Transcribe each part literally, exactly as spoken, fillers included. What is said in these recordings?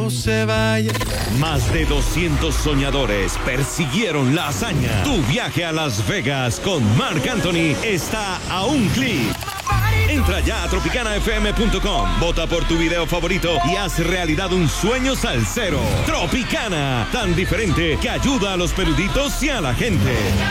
no se vaya. Más de doscientos soñadores persiguieron la hazaña. Tu viaje a Las Vegas con Marc Anthony está a un clic. Entra ya a tropicana f m punto com, vota por tu video favorito y haz realidad un sueño salsero. Tropicana, tan diferente que ayuda a los peluditos y a la gente.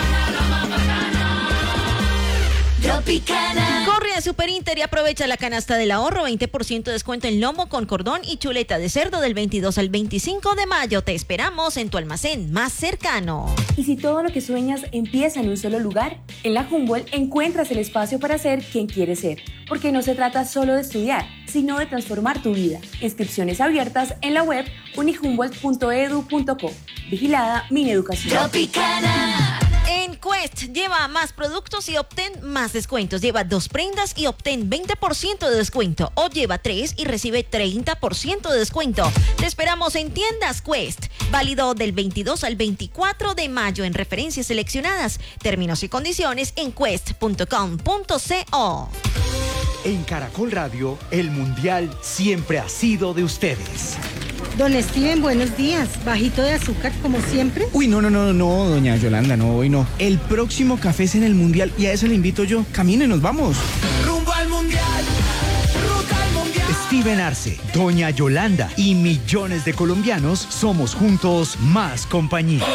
Tropicana. Corre a Super Inter y aprovecha la canasta del ahorro, veinte por ciento de descuento en lomo con cordón y chuleta de cerdo del veintidós al veinticinco de mayo. Te esperamos en tu almacén más cercano. Y si todo lo que sueñas empieza en un solo lugar, en la Humboldt encuentras el espacio para ser quien quieres ser, porque no se trata solo de estudiar, sino de transformar tu vida. Inscripciones abiertas en la web unihumboldt punto e d u punto co. Vigilada Mineducación. Tropicana. En Quest, lleva más productos y obtén más descuentos. Lleva dos prendas y obtén veinte por ciento de descuento. O lleva tres y recibe treinta por ciento de descuento. Te esperamos en tiendas Quest. Válido del veintidós al veinticuatro de mayo en referencias seleccionadas. Términos y condiciones en quest punto com punto co. En Caracol Radio, el Mundial siempre ha sido de ustedes. Don Steven, buenos días. ¿Bajito de azúcar como siempre? Uy, no, no, no, no, doña Yolanda, no, hoy no. El próximo café es en el Mundial y a eso le invito yo. Camine, nos vamos. Rumbo al Mundial. Ruta al Mundial. Steven Arce, doña Yolanda y millones de colombianos somos juntos más compañía.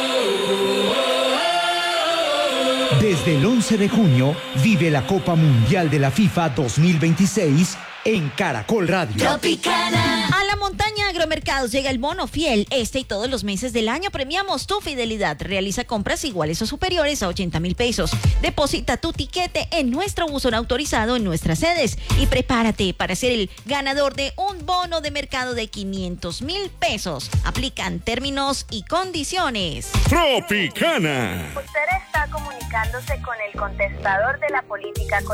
Desde el once de junio, vive la Copa Mundial de la FIFA dos mil veintiséis en Caracol Radio. Tropicana. A la montaña Agromercados llega el bono fiel. Este y todos los meses del año premiamos tu fidelidad. Realiza compras iguales o superiores a ochenta mil pesos. Deposita tu tiquete en nuestro buzón autorizado en nuestras sedes y prepárate para ser el ganador de un bono de mercado de quinientos mil pesos. Aplican términos y condiciones. Tropicana. Usted está comunicándose con el contestador de la política colombiana.